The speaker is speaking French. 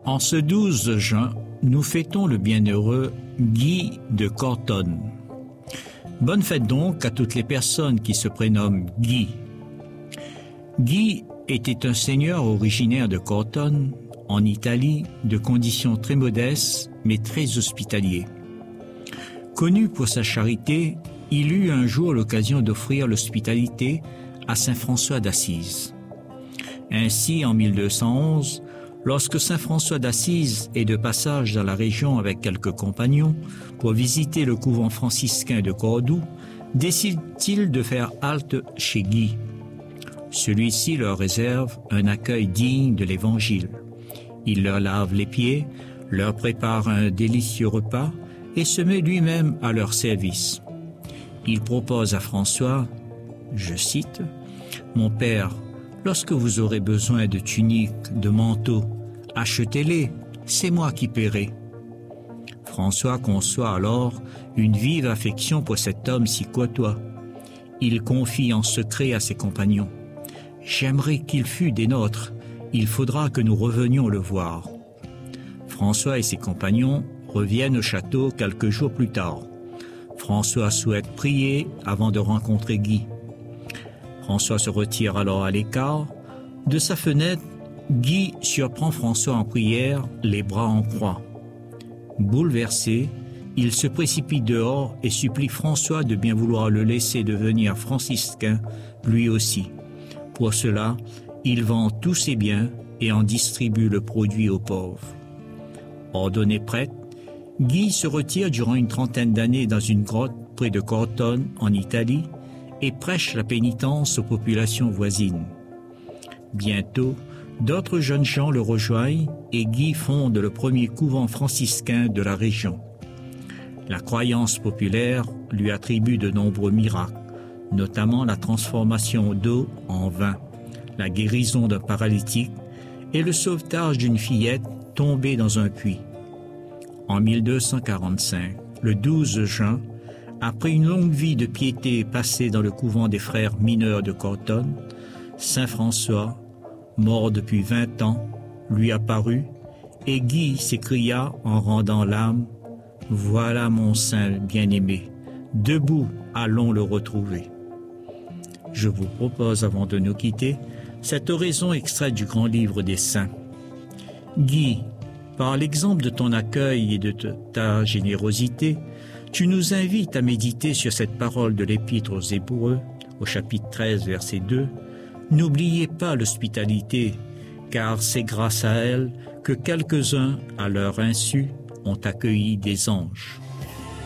En ce 12 juin, nous fêtons le bienheureux Guy de Cortone. Bonne fête donc à toutes les personnes qui se prénomment Guy. Guy était un seigneur originaire de Cortone, en Italie, de conditions très modestes, mais très hospitalier. Connu pour sa charité, il eut un jour l'occasion d'offrir l'hospitalité à saint François d'Assise. Ainsi, en 1211, lorsque saint François d'Assise est de passage dans la région avec quelques compagnons pour visiter le couvent franciscain de Cordoue, décide-t-il de faire halte chez Guy. Celui-ci leur réserve un accueil digne de l'Évangile. Il leur lave les pieds, leur prépare un délicieux repas et se met lui-même à leur service. Il propose à François, je cite, « Mon père, lorsque vous aurez besoin de tuniques, de manteaux, achetez-les, c'est moi qui paierai. » François conçoit alors une vive affection pour cet homme si courtois. Il confie en secret à ses compagnons. « J'aimerais qu'il fût des nôtres, il faudra que nous revenions le voir. » François et ses compagnons reviennent au château quelques jours plus tard. François souhaite prier avant de rencontrer Guy. François se retire alors à l'écart. De sa fenêtre, Guy surprend François en prière, les bras en croix. Bouleversé, il se précipite dehors et supplie François de bien vouloir le laisser devenir franciscain, lui aussi. Pour cela, il vend tous ses biens et en distribue le produit aux pauvres. Ordonné prêtre, Guy se retire durant une trentaine d'années dans une grotte près de Cortone, en Italie, et prêche la pénitence aux populations voisines. Bientôt, d'autres jeunes gens le rejoignent et Guy fonde le premier couvent franciscain de la région. La croyance populaire lui attribue de nombreux miracles, notamment la transformation d'eau en vin, la guérison d'un paralytique et le sauvetage d'une fillette tombée dans un puits. En 1245, le 12 juin, après une longue vie de piété passée dans le couvent des frères mineurs de Cortone, saint François, mort depuis 20 ans, lui apparut, et Guy s'écria en rendant l'âme, « Voilà mon saint bien-aimé, debout, allons le retrouver. » Je vous propose, avant de nous quitter, cette oraison extraite du grand livre des saints. Guy, par l'exemple de ton accueil et de ta générosité, tu nous invites à méditer sur cette parole de l'Épître aux Hébreux, au chapitre 13, verset 2. N'oubliez pas l'hospitalité, car c'est grâce à elle que quelques-uns, à leur insu, ont accueilli des anges.